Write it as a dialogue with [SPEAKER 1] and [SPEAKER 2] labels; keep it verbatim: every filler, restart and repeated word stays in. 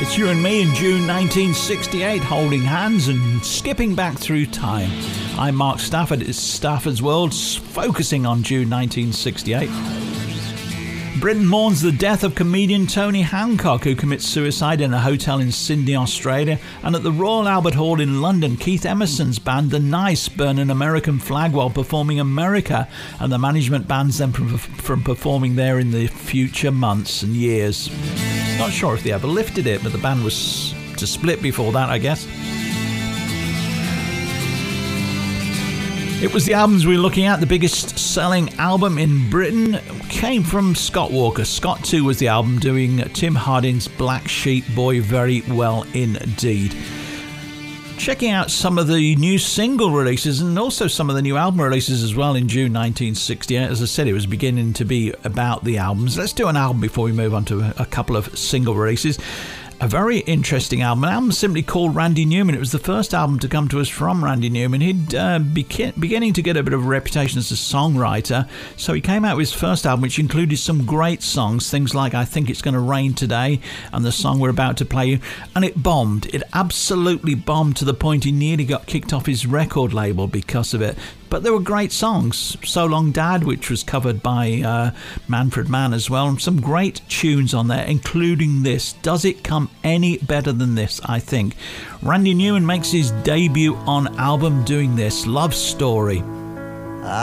[SPEAKER 1] It's you and me in June nineteen sixty-eight, holding hands and skipping back through time. I'm Mark Stafford. It's Stafford's World, focusing on June nineteen sixty-eight. Britain mourns the death of comedian Tony Hancock, who commits suicide in a hotel in Sydney, Australia. And at the Royal Albert Hall in London, Keith Emerson's band The Nice burn an American flag while performing America, and the management bans them from, from performing there in the future months and years. Not sure if they ever lifted it, but the band was to split before that, I guess. It was the albums we were looking at. The biggest selling album in Britain came from Scott Walker. Scott two was the album, doing Tim Harding's Black Sheep Boy very well indeed. Checking out some of the new single releases and also some of the new album releases as well in June nineteen sixty-eight. As I said, it was beginning to be about the albums. Let's do an album before we move on to a couple of single releases. A very interesting album, an album simply called Randy Newman. It was the first album to come to us from Randy Newman. He'd uh, be beginning to get a bit of a reputation as a songwriter, so he came out with his first album, which included some great songs, things like I Think It's Gonna Rain Today and the song we're about to play you, and it bombed. It absolutely bombed to the point he nearly got kicked off his record label because of it. But there were great songs. So Long Dad, which was covered by uh, Manfred Mann as well, and some great tunes on there, including this. Does it come any better than this, I think? Randy Newman makes his debut on album doing this, Love Story.